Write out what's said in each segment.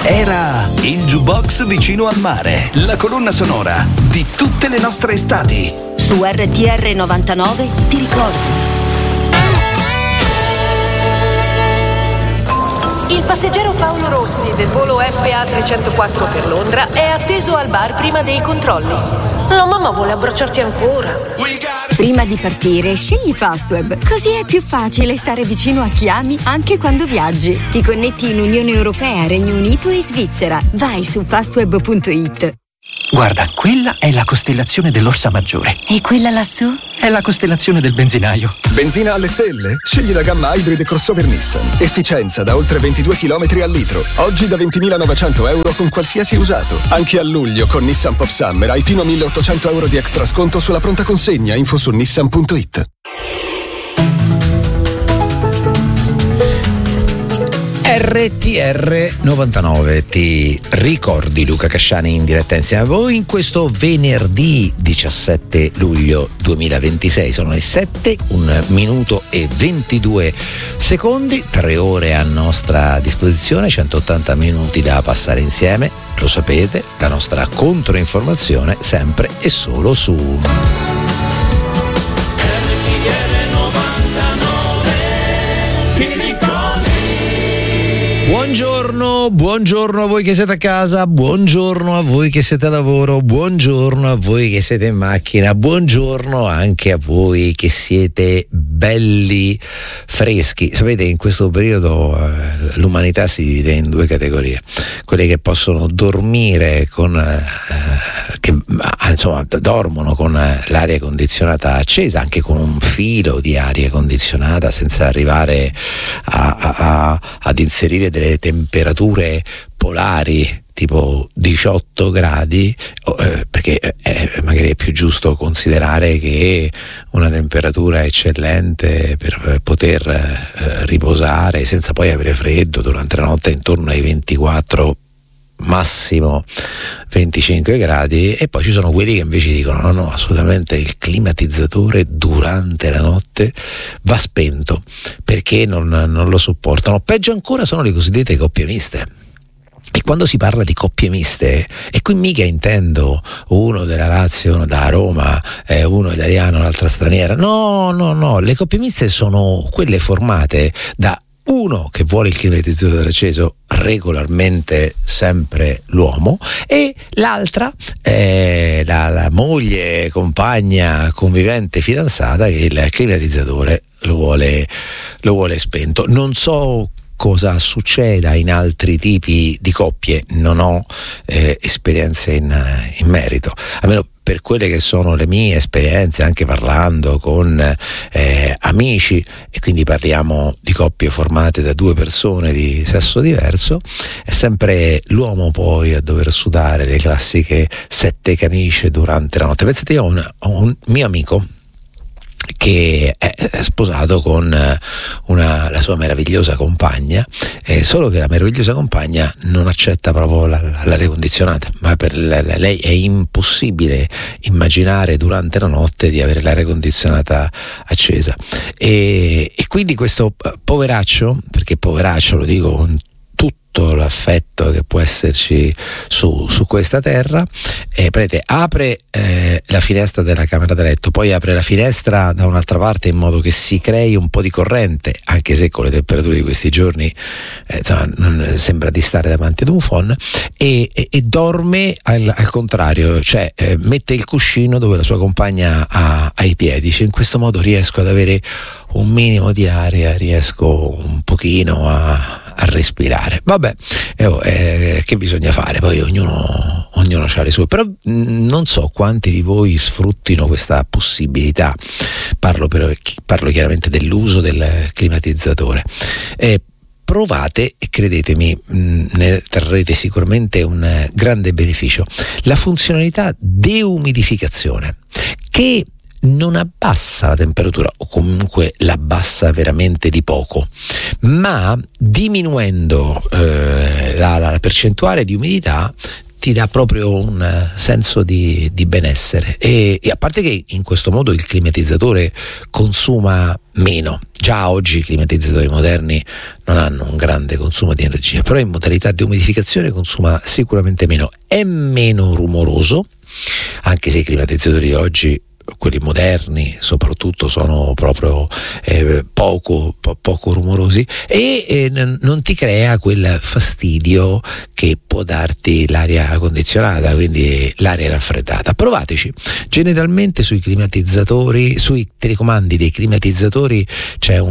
Era il Jukebox vicino al mare, la colonna sonora di tutte le nostre estati. Su RTR 99 ti ricordi. Il passeggero Paolo Rossi del volo FA 304 per Londra è atteso al bar prima dei controlli. La mamma vuole abbracciarti ancora. Prima di partire, scegli Fastweb. Così è più facile stare vicino a chi ami anche quando viaggi. Ti connetti in Unione Europea, Regno Unito e Svizzera. Vai su fastweb.it. Guarda, quella è la costellazione dell'Orsa Maggiore. E quella lassù? È la costellazione del benzinaio. Benzina alle stelle? Scegli la gamma Hybrid crossover Nissan. Efficienza da oltre 22 km al litro. Oggi da 20.900 euro con qualsiasi usato. Anche a luglio con Nissan Pop Summer hai fino a 1.800 euro di extra sconto sulla pronta consegna. Info su nissan.it. RTR 99, ti ricordi Luca Casciani in diretta insieme a voi in questo venerdì 17 luglio 2026. Sono le 7, 1 minuto e 22 secondi, 3 ore a nostra disposizione, 180 minuti da passare insieme, lo sapete, la nostra controinformazione sempre e solo su Buongiorno a voi che siete a casa, buongiorno a voi che siete a lavoro, buongiorno a voi che siete in macchina, buongiorno anche a voi che siete belli freschi. Sapete, in questo periodo l'umanità si divide in due categorie: quelli che possono dormire dormono con l'aria condizionata accesa, anche con un filo di aria condizionata, senza arrivare ad inserire delle temperature polari tipo 18 gradi, perché magari è più giusto considerare che una temperatura eccellente per poter riposare senza poi avere freddo durante la notte intorno ai 24, massimo 25 gradi. E poi ci sono quelli che invece dicono no, assolutamente il climatizzatore durante la notte va spento perché non lo sopportano. Peggio ancora sono le cosiddette coppie miste. E quando si parla di coppie miste, e qui mica intendo uno della Lazio, uno da Roma, uno italiano, l'altra straniera, no, le coppie miste sono quelle formate da uno che vuole il climatizzatore acceso, regolarmente sempre l'uomo, e l'altra la moglie, compagna, convivente, fidanzata, che il climatizzatore lo vuole spento. Non so cosa succeda in altri tipi di coppie, non ho esperienze in merito, almeno per quelle che sono le mie esperienze, anche parlando con amici, e quindi parliamo di coppie formate da due persone di sesso diverso. È sempre l'uomo poi a dover sudare le classiche 7 camicie durante la notte. Pensate, io ho un mio amico che è sposato con la sua meravigliosa compagna, solo che la meravigliosa compagna non accetta proprio l'aria condizionata, ma per lei è impossibile immaginare durante la notte di avere l'aria condizionata accesa, e quindi questo poveraccio, perché poveraccio lo dico con tutto l'affetto che può esserci su questa terra, apre la finestra della camera da letto, poi apre la finestra da un'altra parte in modo che si crei un po' di corrente, anche se con le temperature di questi giorni non sembra di stare davanti ad un phon, e dorme al contrario, cioè mette il cuscino dove la sua compagna ha i piedi. Dice: in questo modo riesco ad avere un minimo di aria, riesco un pochino a respirare. Vabbè, che bisogna fare? Poi ognuno ha le sue, però non so quanti di voi sfruttino questa possibilità. Parlo chiaramente dell'uso del climatizzatore. Provate e credetemi, ne trarrete sicuramente un grande beneficio. La funzionalità deumidificazione, che non abbassa la temperatura, o comunque l'abbassa veramente di poco, ma diminuendo la percentuale di umidità ti dà proprio un senso di benessere e a parte che in questo modo il climatizzatore consuma meno. Già oggi i climatizzatori moderni non hanno un grande consumo di energia, però in modalità di umidificazione consuma sicuramente meno, è meno rumoroso, anche se i climatizzatori di oggi, quelli moderni soprattutto, sono proprio poco rumorosi e non ti crea quel fastidio che può darti l'aria condizionata, quindi l'aria raffreddata. Provateci. Generalmente sui climatizzatori, sui telecomandi dei climatizzatori c'è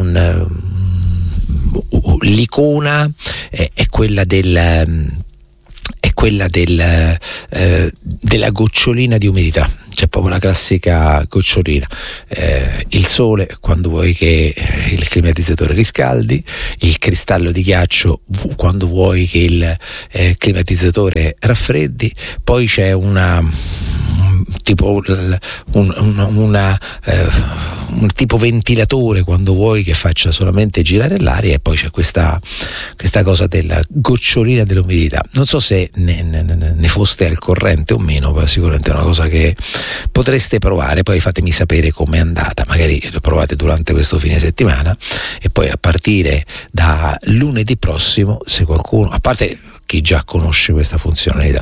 l'icona è quella della gocciolina di umidità. C'è proprio la classica gocciolina, il sole quando vuoi che il climatizzatore riscaldi, il cristallo di ghiaccio quando vuoi che il climatizzatore raffreddi, poi c'è un tipo ventilatore quando vuoi che faccia solamente girare l'aria, e poi c'è questa cosa della gocciolina dell'umidità. Non so se ne foste al corrente o meno, ma sicuramente è una cosa che potreste provare. Poi fatemi sapere com'è andata, magari lo provate durante questo fine settimana e poi a partire da lunedì prossimo, se qualcuno, a parte chi già conosce questa funzionalità.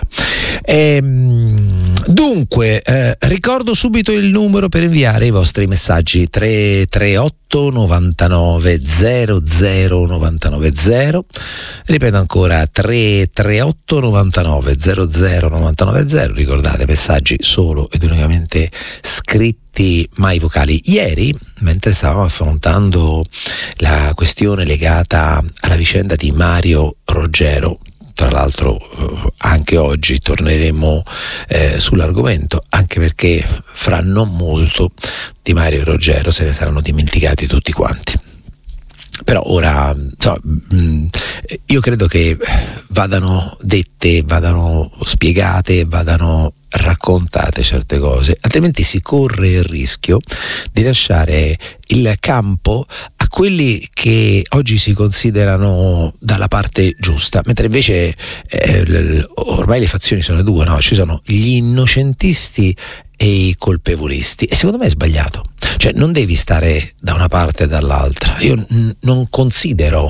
Dunque, ricordo subito il numero per inviare i vostri messaggi: 338 99 00 990. Ripeto ancora: 338 99 00 990. Ricordate, messaggi solo ed unicamente scritti, mai vocali. Ieri, mentre stavamo affrontando la questione legata alla vicenda di Mario Roggero, tra l'altro anche oggi torneremo sull'argomento, anche perché fra non molto di Mario Roggero se ne saranno dimenticati tutti quanti. Però ora io credo che vadano dette, vadano spiegate, vadano raccontate certe cose, altrimenti si corre il rischio di lasciare il campo a quelli che oggi si considerano dalla parte giusta, mentre invece ormai le fazioni sono due, no? Ci sono gli innocentisti e i colpevolisti, e secondo me è sbagliato. Cioè, non devi stare da una parte e dall'altra. Io non considero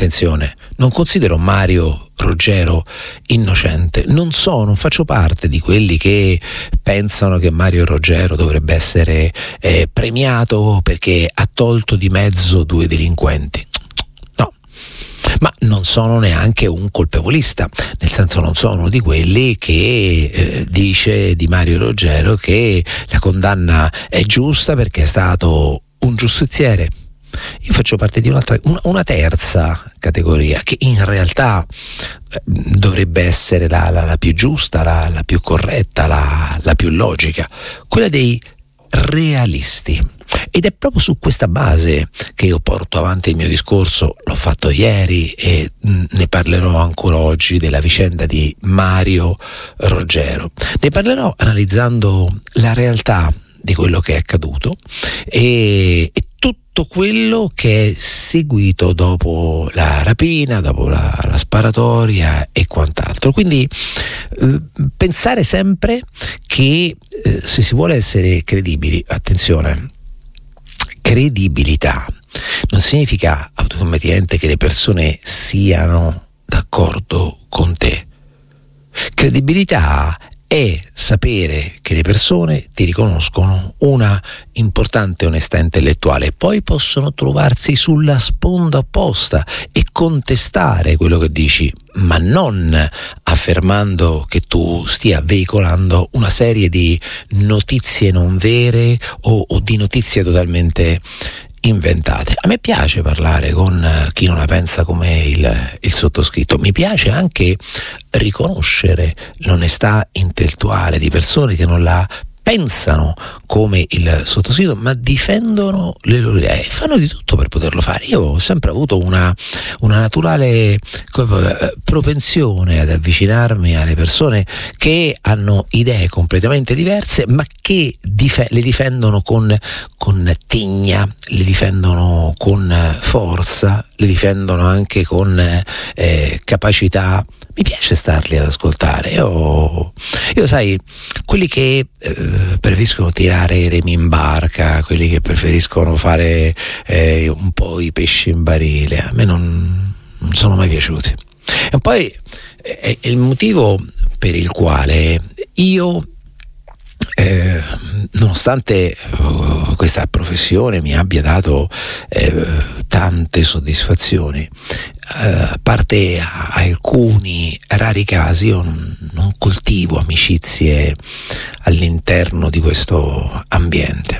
Mario Roggero innocente, non faccio parte di quelli che pensano che Mario Roggero dovrebbe essere premiato perché ha tolto di mezzo due delinquenti. No, ma non sono neanche un colpevolista, nel senso non sono di quelli che dice di Mario Roggero che la condanna è giusta perché è stato un giustiziere. Io faccio parte di una terza categoria che in realtà dovrebbe essere la più giusta, la più corretta, la più logica, quella dei realisti. Ed è proprio su questa base che io porto avanti il mio discorso. L'ho fatto ieri e ne parlerò ancora oggi della vicenda di Mario Roggero. Ne parlerò analizzando la realtà di quello che è accaduto e tutto quello che è seguito dopo la rapina, dopo la sparatoria e quant'altro. Quindi pensare sempre che se si vuole essere credibili, attenzione, credibilità non significa automaticamente che le persone siano d'accordo con te. Credibilità è sapere che le persone ti riconoscono una importante onestà intellettuale, poi possono trovarsi sulla sponda opposta e contestare quello che dici, ma non affermando che tu stia veicolando una serie di notizie non vere o di notizie totalmente inventate. A me piace parlare con chi non la pensa come il sottoscritto, mi piace anche riconoscere l'onestà intellettuale di persone che non la pensano come il sottoscritto, ma difendono le loro idee, fanno di tutto per poterlo fare. Io ho sempre avuto una naturale propensione ad avvicinarmi alle persone che hanno idee completamente diverse, ma che le difendono con tigna, le difendono con forza, le difendono anche con capacità. Mi piace starli ad ascoltare. Io sai, quelli che preferiscono tirare i remi in barca, quelli che preferiscono fare un po' i pesci in barile, a me non sono mai piaciuti. E poi è il motivo per il quale io, nonostante questa professione mi abbia dato tante soddisfazioni, a parte alcuni rari casi, io non coltivo amicizie all'interno di questo ambiente.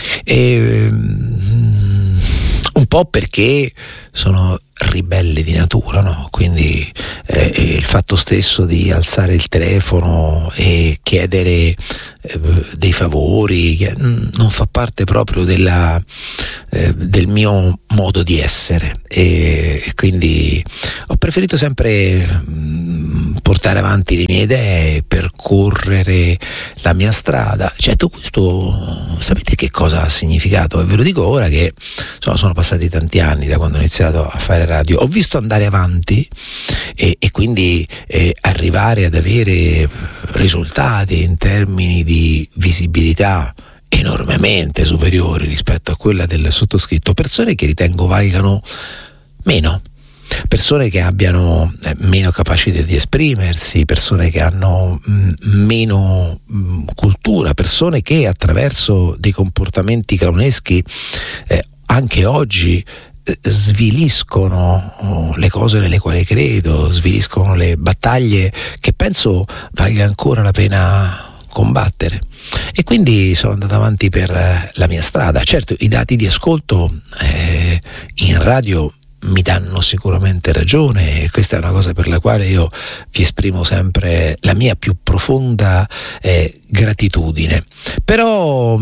Un po' perché sono ribelle di natura, no? Quindi il fatto stesso di alzare il telefono e chiedere dei favori non fa parte proprio del mio modo di essere, e quindi ho preferito sempre portare avanti le mie idee, percorrere la mia strada. Certo, questo sapete che cosa ha significato? E ve lo dico ora che sono passati tanti anni da quando ho iniziato a fare radio. Ho visto andare avanti e quindi arrivare ad avere risultati in termini di visibilità enormemente superiori rispetto a quella del sottoscritto, persone che ritengo valgano meno, persone che abbiano meno capacità di esprimersi, persone che hanno meno cultura, persone che attraverso dei comportamenti clowneschi anche oggi sviliscono le cose nelle quali credo, sviliscono le battaglie che penso valga ancora la pena combattere. E quindi sono andato avanti per la mia strada. Certo, i dati di ascolto in radio mi danno sicuramente ragione, e questa è una cosa per la quale io vi esprimo sempre la mia più profonda gratitudine. Però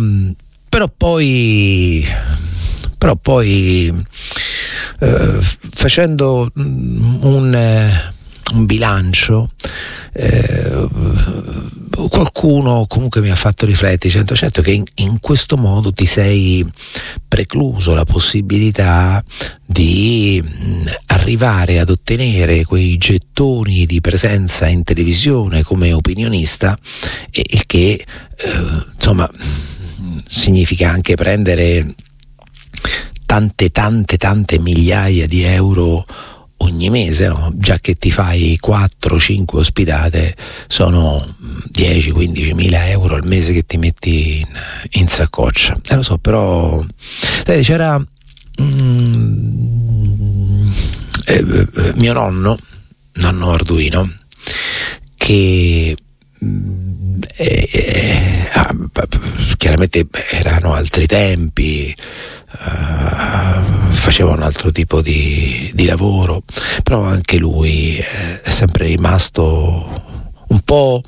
poi facendo un bilancio, qualcuno comunque mi ha fatto riflettere, dicendo certo che in questo modo ti sei precluso la possibilità di arrivare ad ottenere quei gettoni di presenza in televisione come opinionista, e che insomma significa anche prendere tante migliaia di euro ogni mese, no? Già che ti fai 4-5 ospitate, sono 10-15 mila euro al mese che ti metti in saccoccia. Lo so, però c'era mio nonno Arduino, che chiaramente erano altri tempi, faceva un altro tipo di lavoro, però anche lui è sempre rimasto un po'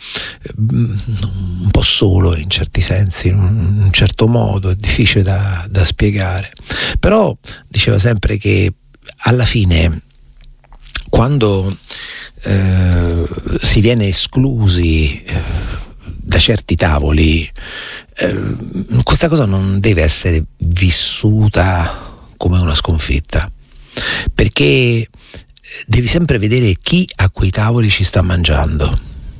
solo in certi sensi, in un certo modo, è difficile da spiegare, però diceva sempre che alla fine, quando si viene esclusi da certi tavoli, questa cosa non deve essere vissuta come una sconfitta, perché devi sempre vedere chi a quei tavoli ci sta mangiando,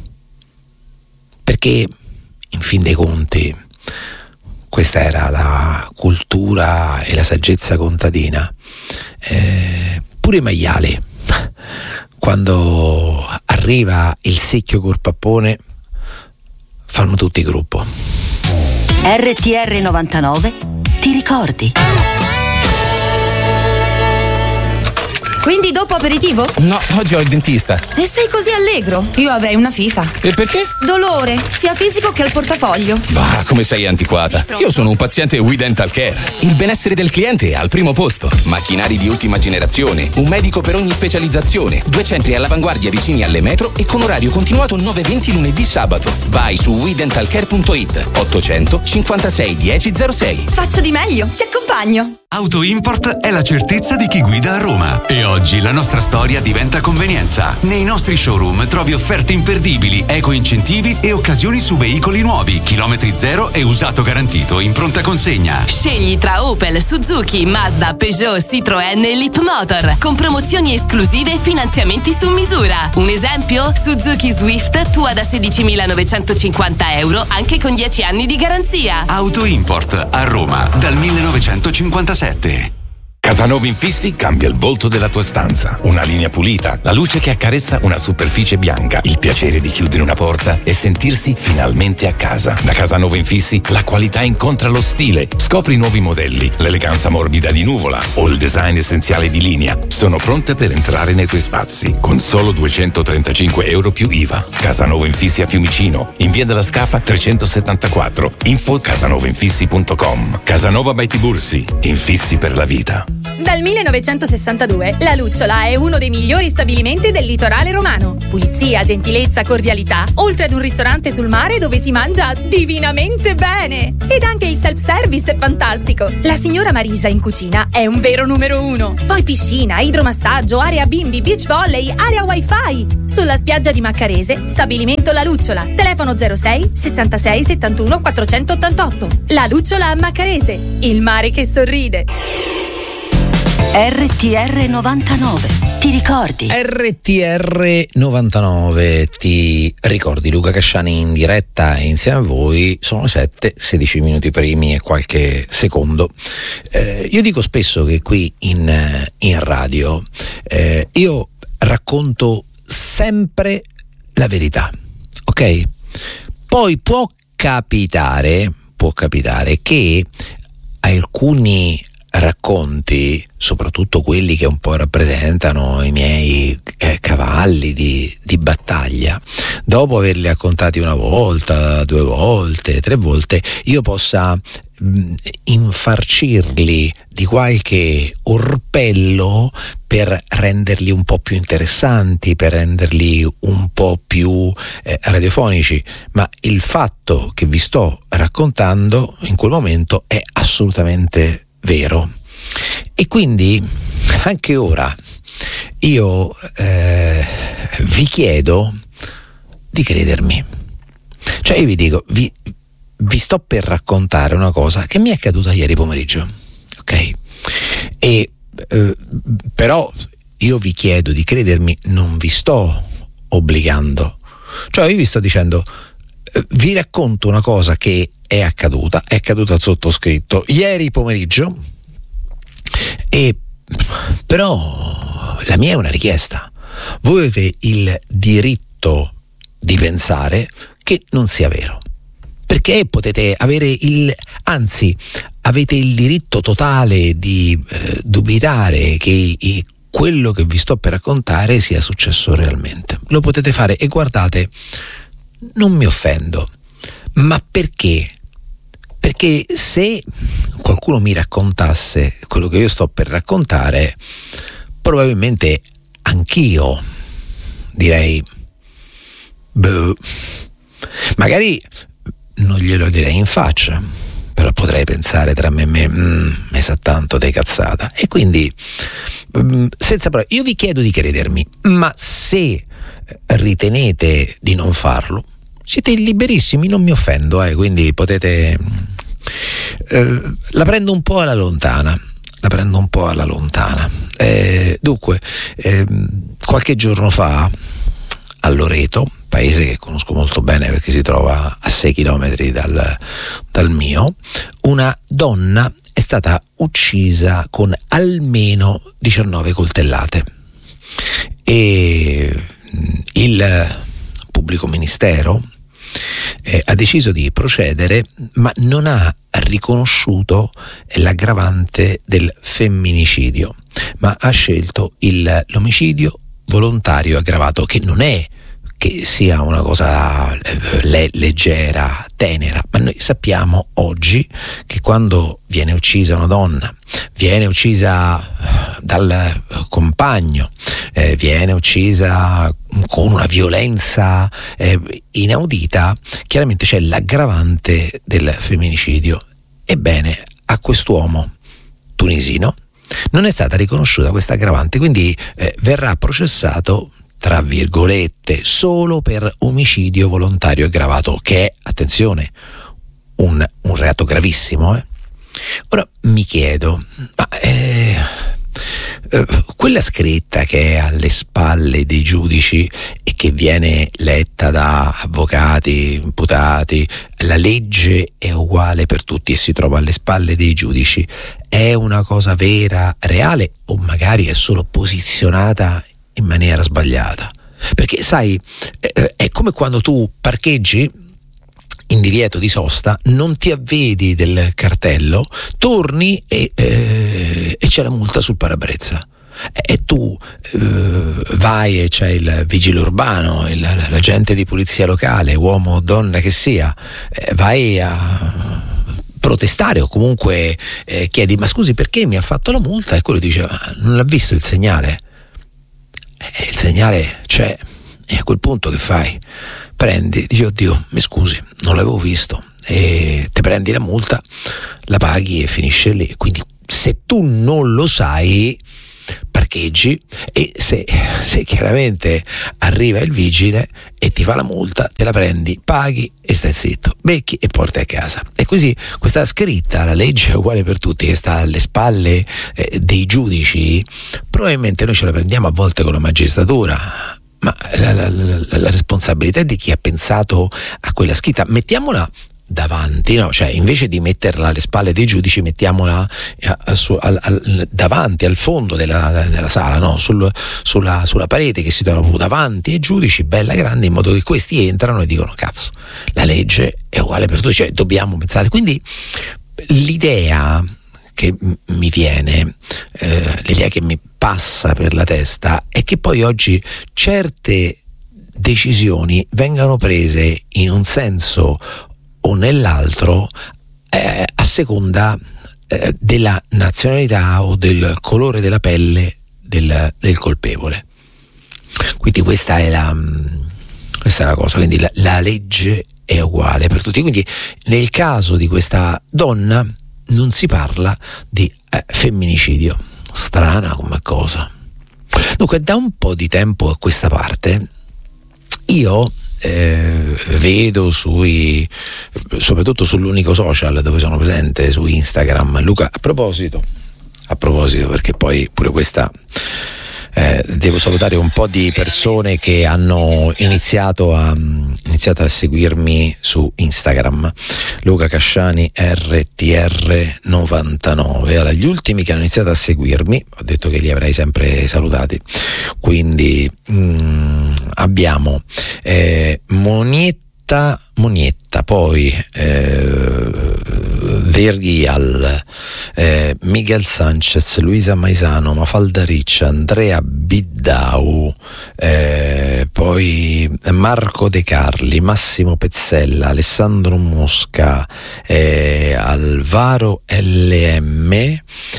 perché in fin dei conti questa era la cultura e la saggezza contadina. Pure i maiali, quando arriva il secchio col pappone, fanno tutti gruppo. RTR 99 ti ricordi? Quindi dopo aperitivo? No, oggi ho il dentista. E sei così allegro? Io avrei una FIFA. E perché? Dolore, sia fisico che al portafoglio. Bah, come sei antiquata. Io sono un paziente We Dental Care. Il benessere del cliente è al primo posto. Macchinari di ultima generazione, un medico per ogni specializzazione, 2 centri all'avanguardia vicini alle metro e con orario continuato 9-20 lunedì sabato. Vai su WeDentalCare.it 800 56 1006. Faccio di meglio, ti accompagno. Autoimport è la certezza di chi guida a Roma e oggi la nostra storia diventa convenienza. Nei nostri showroom trovi offerte imperdibili, eco incentivi e occasioni su veicoli nuovi, chilometri zero e usato garantito in pronta consegna. Scegli tra Opel, Suzuki, Mazda, Peugeot, Citroën e Leapmotor con promozioni esclusive e finanziamenti su misura. Un esempio? Suzuki Swift tua da 16.950 euro anche con 10 anni di garanzia. Autoimport a Roma dal 1957. Casanova Infissi cambia il volto della tua stanza. Una linea pulita, la luce che accarezza una superficie bianca, il piacere di chiudere una porta e sentirsi finalmente a casa. Da Casanova Infissi la qualità incontra lo stile. Scopri nuovi modelli, l'eleganza morbida di Nuvola o il design essenziale di Linea. Sono pronte per entrare nei tuoi spazi con solo 235 euro più IVA. Casanova Infissi a Fiumicino, in via della Scafa 374. Info casanovainfissi.com. Casanova by Tibursi, infissi per la vita. Dal 1962 La Lucciola è uno dei migliori stabilimenti del litorale romano. Pulizia, gentilezza, cordialità, oltre ad un ristorante sul mare dove si mangia divinamente bene. Ed anche il self-service è fantastico. La signora Marisa in cucina è un vero numero 1. Poi piscina, idromassaggio, area bimbi, beach volley, area wifi. Sulla spiaggia di Maccarese, stabilimento La Lucciola. Telefono 06 66 71 488. La Lucciola a Maccarese, il mare che sorride. RTR 99, ti ricordi? RTR 99, ti ricordi? Luca Casciani in diretta insieme a voi. Sono 7:16 minuti primi e qualche secondo. Io dico spesso che qui in radio io racconto sempre la verità, ok? Poi può capitare che alcuni racconti, soprattutto quelli che un po' rappresentano i miei cavalli di battaglia, dopo averli raccontati una volta, 2 volte, 3 volte, io possa infarcirli di qualche orpello per renderli un po' più interessanti, per renderli un po' più radiofonici, ma il fatto che vi sto raccontando in quel momento è assolutamente vero. E quindi anche ora io vi chiedo di credermi. Cioè io vi dico, vi sto per raccontare una cosa che mi è accaduta ieri pomeriggio, ok? E però io vi chiedo di credermi, non vi sto obbligando. Cioè io vi sto dicendo, vi racconto una cosa che è accaduta al sottoscritto ieri pomeriggio, e però la mia è una richiesta. Voi avete il diritto di pensare che non sia vero, perché potete avere avete il diritto totale di dubitare che quello che vi sto per raccontare sia successo realmente. Lo potete fare, e guardate, non mi offendo, ma perché? Perché se qualcuno mi raccontasse quello che io sto per raccontare, probabilmente anch'io direi, magari non glielo direi in faccia, però potrei pensare tra me e me sa tanto di cazzata. E quindi senza parole, io vi chiedo di credermi, ma se ritenete di non farlo, siete liberissimi, non mi offendo, quindi potete la prendo un po' alla lontana. Dunque, qualche giorno fa a Loreto, paese che conosco molto bene perché si trova a 6 chilometri dal mio, una donna è stata uccisa con almeno 19 coltellate, e il pubblico ministero ha deciso di procedere, ma non ha riconosciuto l'aggravante del femminicidio, ma ha scelto l'omicidio volontario aggravato, che non è che sia una cosa leggera, tenera, ma noi sappiamo oggi che quando viene uccisa una donna, viene uccisa dal compagno, viene uccisa con una violenza inaudita, chiaramente c'è l'aggravante del femminicidio. Ebbene, a quest'uomo tunisino non è stata riconosciuta questa aggravante, quindi verrà processato, tra virgolette, solo per omicidio volontario aggravato, che è, attenzione, un reato gravissimo. Ora mi chiedo, ma quella scritta che è alle spalle dei giudici e che viene letta da avvocati, imputati, la legge è uguale per tutti e si trova alle spalle dei giudici, è una cosa vera, reale, o magari è solo posizionata in maniera sbagliata? Perché sai, è come quando tu parcheggi in divieto di sosta, non ti avvedi del cartello, torni e c'è la multa sul parabrezza. E tu vai e c'è il vigile urbano, l'agente di polizia locale, uomo o donna che sia, vai a protestare o comunque chiedi: ma scusi, perché mi ha fatto la multa? E quello dice: non l'ha visto il segnale? Il segnale c'è, e a quel punto che fai? Prendi, dici: oddio, mi scusi, non l'avevo visto, e te prendi la multa, la paghi e finisce lì. Quindi se tu non lo sai, parcheggi, e se chiaramente arriva il vigile e ti fa la multa, te la prendi, paghi e stai zitto, becchi e porti a casa. E così questa scritta, la legge è uguale per tutti, che sta alle spalle dei giudici, probabilmente noi ce la prendiamo a volte con la magistratura, ma la responsabilità è di chi ha pensato a quella scritta. Mettiamola davanti, no? Cioè, invece di metterla alle spalle dei giudici, mettiamola davanti, al fondo della sala, no? sulla parete che si trova proprio davanti ai giudici, bella grande, in modo che questi entrano e dicono: cazzo, la legge è uguale per tutti, cioè dobbiamo pensare. Quindi l'idea che mi viene, l'idea che mi passa per la testa è che poi oggi certe decisioni vengano prese in un senso o nell'altro a seconda della nazionalità o del colore della pelle del colpevole. Quindi questa è la cosa. Quindi la legge è uguale per tutti. Quindi nel caso di questa donna non si parla di femminicidio. Strana come cosa. Dunque, da un po' di tempo a questa parte io vedo soprattutto sull'unico social dove sono presente, su Instagram, Luca, a proposito, perché poi pure questa devo salutare un po' di persone che hanno iniziato a seguirmi su Instagram. Luca Casciani RTR99. Allora, gli ultimi che hanno iniziato a seguirmi, ho detto che li avrei sempre salutati, quindi abbiamo Monietta, poi Verghial, Miguel Sanchez, Luisa Maisano, Mafalda Riccia, Andrea Biddau, poi Marco De Carli, Massimo Pezzella, Alessandro Mosca, Alvaro LM,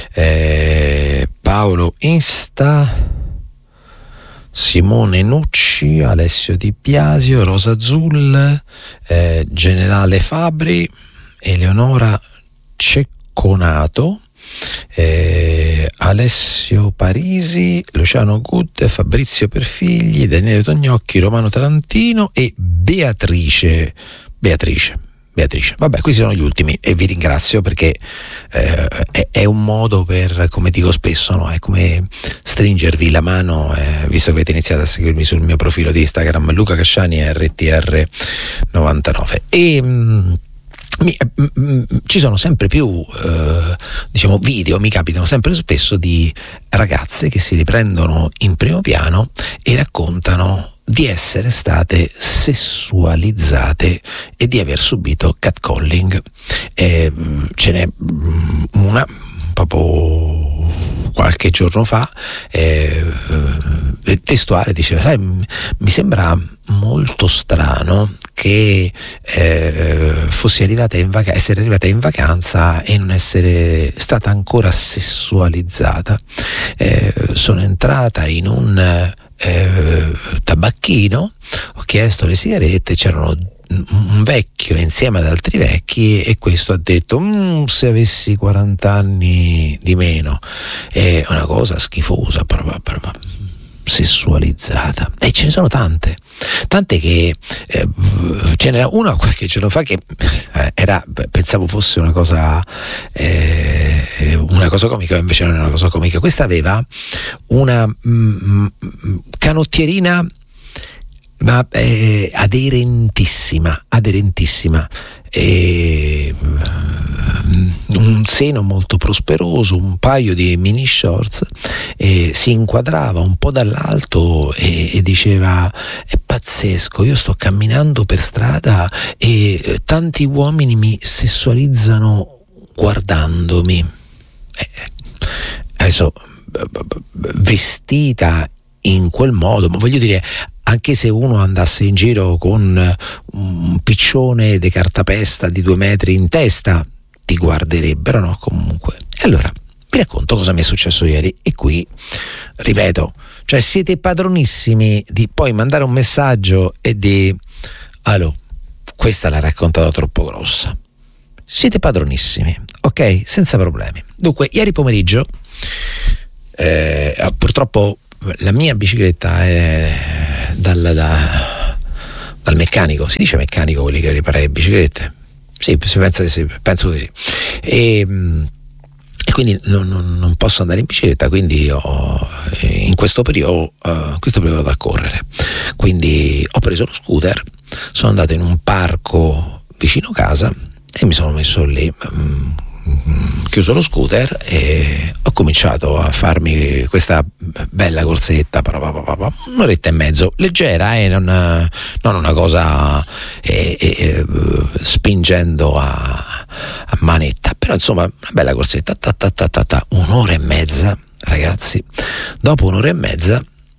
Paolo Insta, Simone Nucci, Alessio Di Biasio, Rosa Zull, Generale Fabri, Eleonora Cecconato, Alessio Parisi, Luciano Good, Fabrizio Perfigli, Daniele Tognocchi, Romano Tarantino e Beatrice. Vabbè, questi sono gli ultimi e vi ringrazio perché è un modo per, come dico spesso, no? È come stringervi la mano, visto che avete iniziato a seguirmi sul mio profilo di Instagram, Luca Casciani RTR99, e ci sono sempre più video, mi capitano sempre spesso di ragazze che si riprendono in primo piano e raccontano di essere state sessualizzate e di aver subito catcalling. Ce n'è una proprio qualche giorno fa, testuale, diceva: sai, mi sembra molto strano che fossi arrivata essere arrivata in vacanza e non essere stata ancora sessualizzata. Sono entrata in un tabacchino, ho chiesto le sigarette, c'erano un vecchio insieme ad altri vecchi e questo ha detto: se avessi 40 anni di meno. È una cosa schifosa, proprio sessualizzata, e ce ne sono tante che ce n'era una qualche giorno fa che pensavo fosse una cosa comica, invece non è una cosa comica. Questa aveva una canottierina, ma aderentissima, un seno molto prosperoso, un paio di mini shorts, si inquadrava un po' dall'alto e diceva: è pazzesco, io sto camminando per strada e tanti uomini mi sessualizzano guardandomi. Adesso vestita in quel modo, ma voglio dire, anche se uno andasse in giro con un piccione di cartapesta di 2 metri in testa, ti guarderebbero, no? Comunque. E allora vi racconto cosa mi è successo ieri, e qui ripeto, cioè siete padronissimi di poi mandare un messaggio e di: allo, questa l'ha raccontata troppo grossa. Siete padronissimi, ok? Senza problemi. Dunque, ieri pomeriggio purtroppo la mia bicicletta è dal meccanico. Si dice meccanico quelli che riparano le biciclette? Sì, penso di sì. E quindi non posso andare in bicicletta, quindi in questo periodo vado a correre. Quindi ho preso lo scooter, sono andato in un parco vicino casa e mi sono messo lì, chiuso lo scooter e ho cominciato a farmi questa bella corsetta, un'oretta e mezzo, leggera, non una cosa spingendo a manetta, però insomma una bella corsetta, un'ora e mezza, ragazzi. Dopo un'ora e mezza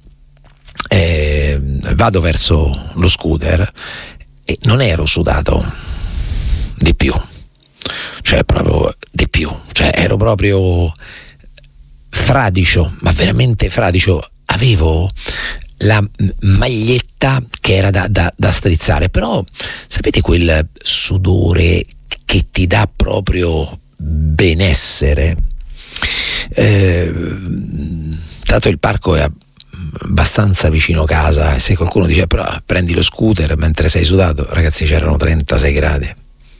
vado verso lo scooter e non ero sudato di più, cioè proprio di più, cioè ero proprio fradicio, ma veramente fradicio. Avevo la maglietta che era da strizzare, però sapete quel sudore che ti dà proprio benessere? Tanto il parco è abbastanza vicino a casa, e se qualcuno dice però prendi lo scooter mentre sei sudato, ragazzi, c'erano 36 gradi.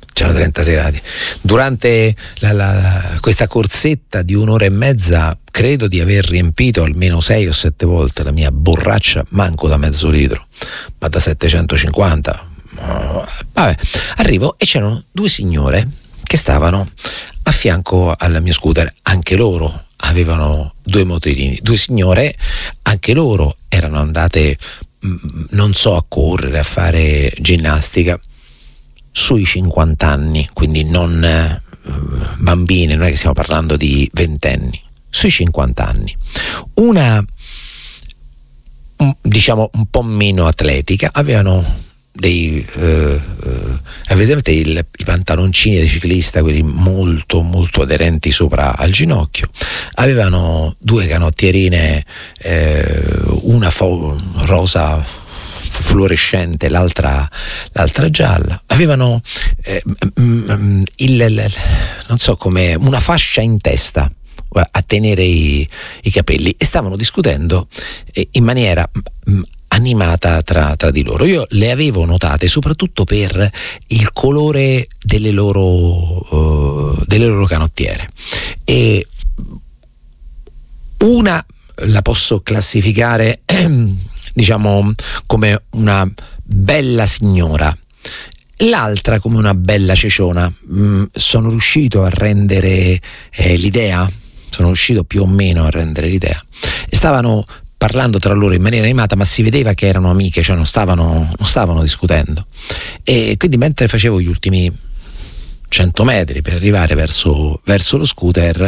Durante questa corsetta di un'ora e mezza credo di aver riempito almeno 6 o 7 volte la mia borraccia, manco da mezzo litro, ma da 750. Vabbè, arrivo e c'erano 2 signore che stavano a fianco al mio scooter, anche loro avevano 2 motorini, 2 signore, anche loro erano andate, non so, a correre, a fare ginnastica, sui 50 anni, quindi non bambine, non è che stiamo parlando di ventenni, sui 50 anni. Una, diciamo, un po' meno atletica, avevano avete i pantaloncini da ciclista, quelli molto molto aderenti sopra al ginocchio, avevano 2 canottierine, una rosa fluorescente, l'altra gialla, avevano non so come una fascia in testa a tenere i capelli, e stavano discutendo in maniera animata tra di loro. Io le avevo notate soprattutto per il colore delle loro canottiere, e una la posso classificare diciamo come una bella signora, l'altra come una bella ceciona. Sono riuscito a rendere l'idea, sono riuscito più o meno a rendere l'idea. Stavano parlando tra loro in maniera animata, ma si vedeva che erano amiche, cioè non stavano discutendo. E quindi mentre facevo gli ultimi 100 metri per arrivare verso lo scooter,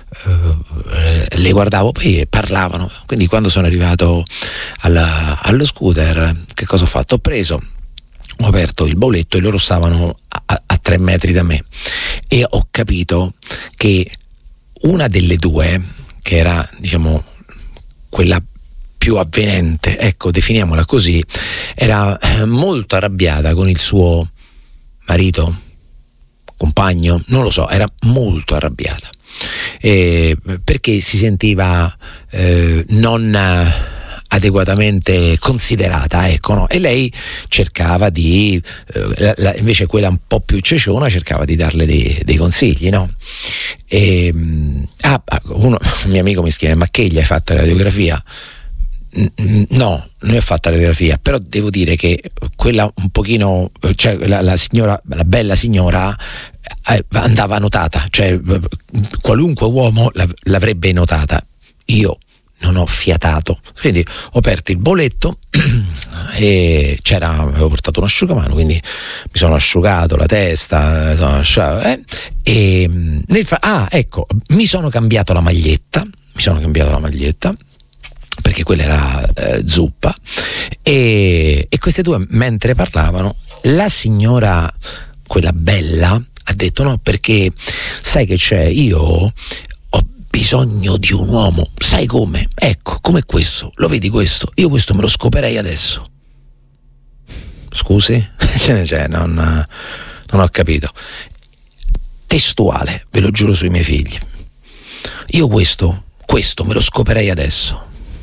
le guardavo, poi parlavano. Quindi quando sono arrivato allo scooter, che cosa ho fatto? Ho aperto il bauletto e loro stavano a 3 metri da me, e ho capito che una delle due, che era diciamo quella più avvenente, ecco, definiamola così, era molto arrabbiata con il suo marito, compagno, non lo so, era molto arrabbiata, perché si sentiva non adeguatamente considerata, ecco, no? E lei cercava di invece quella un po' più ceciona cercava di darle dei consigli, no? Un mio amico mi scrive: ma che gli hai fatto la radiografia? No, non ho fatto la radiografia, però devo dire che quella un pochino, cioè la signora, la bella signora, andava notata, cioè qualunque uomo l'avrebbe notata. Io non ho fiatato, quindi ho aperto il boletto e avevo portato un asciugamano, quindi mi sono asciugato la testa, ecco, mi sono cambiato la maglietta perché quella era zuppa, e queste due mentre parlavano, la signora, quella bella, ha detto: no, perché sai che c'è, io ho bisogno di un uomo, sai come? Ecco, come questo, lo vedi questo? Io questo me lo scoperei adesso. Scusi? Cioè, non ho capito. Testuale, ve lo giuro sui miei figli. Io questo me lo scoperei adesso.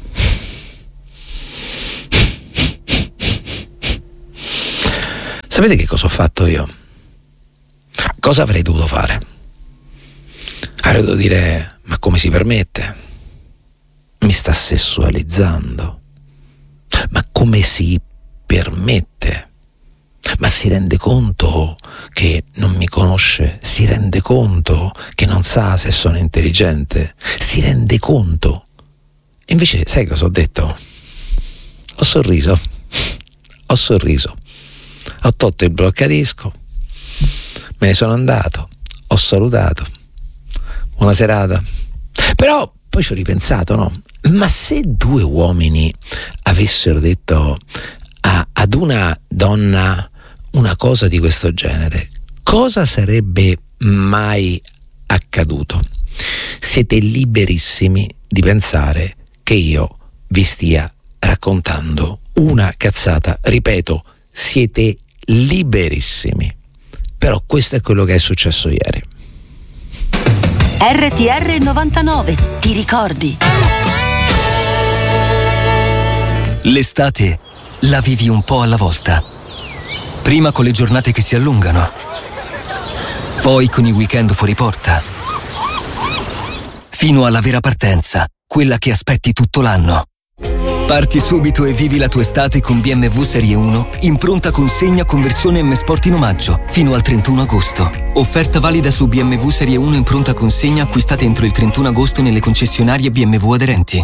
Sapete che cosa ho fatto io? Cosa avrei dovuto fare? Avrei dovuto dire: ma come si permette? Mi sta sessualizzando. Ma come si permette? Ma si rende conto che non mi conosce? Si rende conto che non sa se sono intelligente? Si rende conto? E invece sai cosa ho detto? Ho sorriso. Ho tolto il bloccadisco, me ne sono andato, ho salutato, buona serata. Però poi ci ho ripensato, no? Ma se due uomini avessero detto ad una donna una cosa di questo genere, cosa sarebbe mai accaduto? Siete liberissimi di pensare che io vi stia raccontando una cazzata. Ripeto, siete liberissimi. Però questo è quello che è successo ieri. RTR 99, ti ricordi? L'estate la vivi un po' alla volta. Prima con le giornate che si allungano, poi con i weekend fuori porta, fino alla vera partenza, quella che aspetti tutto l'anno. Parti subito e vivi la tua estate con BMW Serie 1 in pronta consegna con versione M Sport in omaggio fino al 31 agosto. Offerta valida su BMW Serie 1 in pronta consegna acquistate entro il 31 agosto nelle concessionarie BMW aderenti.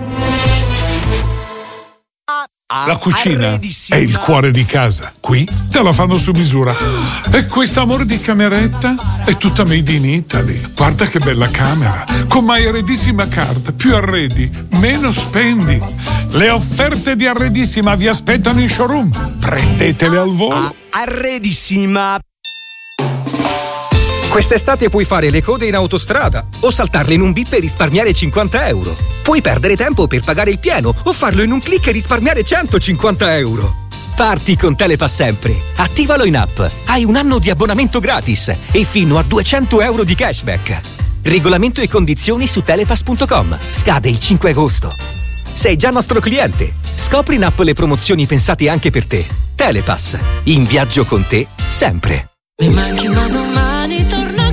La cucina è il cuore di casa. Qui te la fanno su misura. E quest'amore di cameretta è tutta made in Italy. Guarda che bella camera. Con My Arredissima Card. Più arredi, meno spendi. Le offerte di Arredissima vi aspettano in showroom. Prendetele al volo. Arredissima. Quest'estate puoi fare le code in autostrada o saltarle in un bip e risparmiare 50 euro. Puoi perdere tempo per pagare il pieno o farlo in un click e risparmiare 150 euro. Parti con Telepass sempre. Attivalo in app. Hai un anno di abbonamento gratis e fino a 200 euro di cashback. Regolamento e condizioni su telepass.com. Scade il 5 agosto. Sei già nostro cliente. Scopri in app le promozioni pensate anche per te. Telepass. In viaggio con te sempre. Mi manchi ma domani torna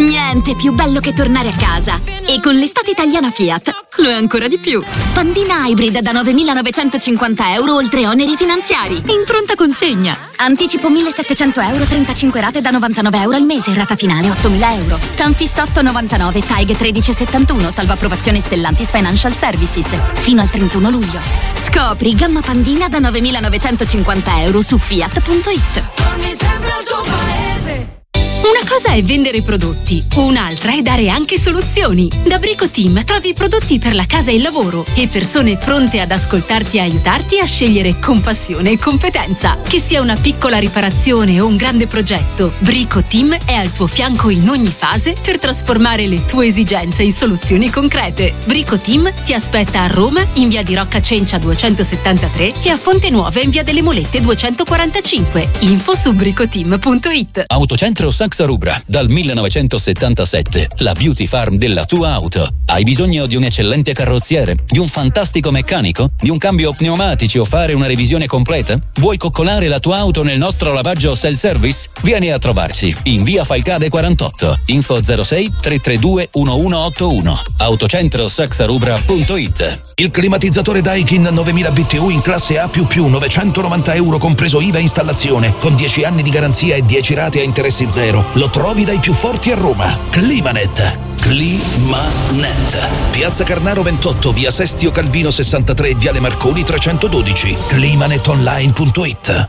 Niente più bello che tornare a casa. E con l'estate italiana Fiat lo è ancora di più. Pandina Hybrid da 9.950 euro oltre oneri finanziari. In pronta consegna. Anticipo 1.700 euro, 35 rate da 99 euro al mese. Rata finale 8.000 euro. Tanfis 8,99, TAIG 13,71. Salvo approvazione Stellantis Financial Services. Fino al 31 luglio. Scopri gamma Pandina da 9.950 euro su Fiat.it. Torni sempre al tuo paese. Una cosa è vendere prodotti, un'altra è dare anche soluzioni. Da Brico Team trovi prodotti per la casa e il lavoro e persone pronte ad ascoltarti e aiutarti a scegliere con passione e competenza. Che sia una piccola riparazione o un grande progetto, Brico Team è al tuo fianco in ogni fase per trasformare le tue esigenze in soluzioni concrete. Brico Team ti aspetta a Roma in via di Rocca Cencia 273 e a Fonte Nuova in via delle Molette 245. Info su bricoteam.it. Autocentro Saxa Rubra, dal 1977, la beauty farm della tua auto. Hai bisogno di un eccellente carrozziere, di un fantastico meccanico, di un cambio pneumatici o fare una revisione completa? Vuoi coccolare la tua auto nel nostro lavaggio self-service? Vieni a trovarci in via Falcade 48. Info 06 332 1181. autocentrosaxarubra.it. Il climatizzatore Daikin 9000 BTU in classe A++, 990 euro compreso IVA e installazione, con 10 anni di garanzia e 10 rate a interessi zero. Lo trovi dai più forti a Roma. Climanet. Climanet. Piazza Carnaro 28, via Sestio Calvino 63, viale Marconi 312. Climanetonline.it.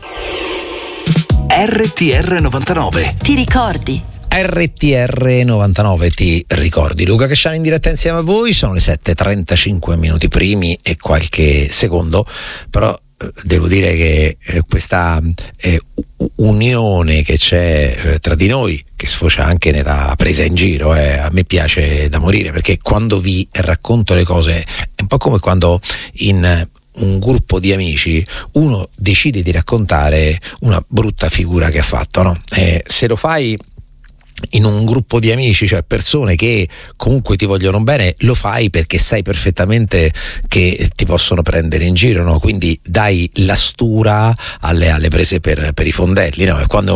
RTR 99. Ti ricordi? RTR 99 ti ricordi. Luca Casciani in diretta insieme a voi. Sono le 7:35 minuti primi e qualche secondo, però devo dire che questa unione che c'è tra di noi, che sfocia anche nella presa in giro, a me piace da morire, perché quando vi racconto le cose è un po' come quando in un gruppo di amici uno decide di raccontare una brutta figura che ha fatto, no? Se lo fai in un gruppo di amici, cioè persone che comunque ti vogliono bene, lo fai perché sai perfettamente che ti possono prendere in giro, no? Quindi dai la stura alle prese per i fondelli, no? E quando